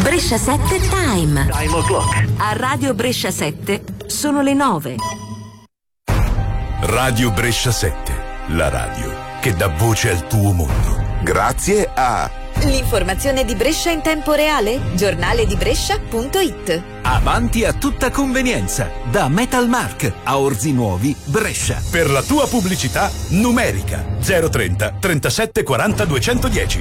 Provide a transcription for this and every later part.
Brescia 7 Time. Time o'clock. A Radio Brescia 7 sono le 9. Radio Brescia 7, la radio che dà voce al tuo mondo. Grazie a l'informazione di Brescia in tempo reale, giornaledibrescia.it. Avanti a tutta convenienza, da Metalmark a Orzi Nuovi, Brescia. Per la tua pubblicità numerica 030 37 40 210.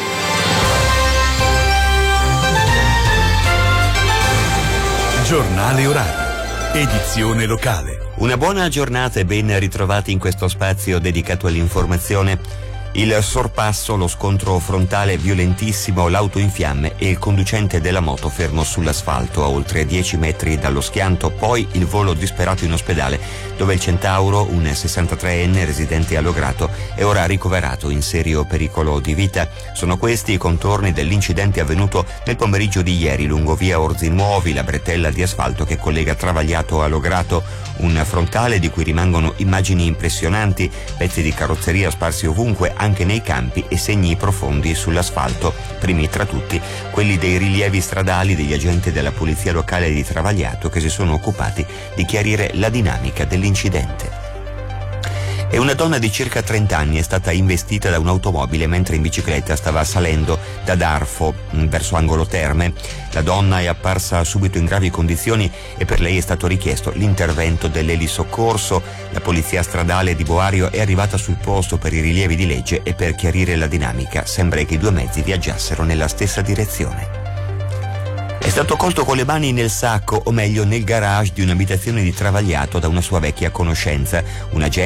Giornale orario, edizione locale. Una buona giornata e ben ritrovati in questo spazio dedicato all'informazione. Il sorpasso, lo scontro frontale violentissimo, l'auto in fiamme e il conducente della moto fermo sull'asfalto a oltre 10 metri dallo schianto, poi il volo disperato in ospedale dove il Centauro, un 63enne residente a Lograto, è ora ricoverato in serio pericolo di vita. Sono questi i contorni dell'incidente avvenuto nel pomeriggio di ieri lungo via Orzi Nuovi, la bretella di asfalto che collega Travagliato a Lograto. Un frontale di cui rimangono immagini impressionanti, pezzi di carrozzeria sparsi ovunque, anche nei campi, e segni profondi sull'asfalto, primi tra tutti quelli dei rilievi stradali degli agenti della polizia locale di Travagliato che si sono occupati di chiarire la dinamica dell'incidente. E una donna di circa 30 anni è stata investita da un'automobile mentre in bicicletta stava salendo da Darfo verso Angolo Terme. La donna è apparsa subito in gravi condizioni e per lei è stato richiesto l'intervento dell'elisoccorso. La polizia stradale di Boario è arrivata sul posto per i rilievi di legge e per chiarire la dinamica. Sembra che i due mezzi viaggiassero nella stessa direzione. È stato colto con le mani nel sacco, o meglio nel garage di un'abitazione di Travagliato da una sua vecchia conoscenza. Un agente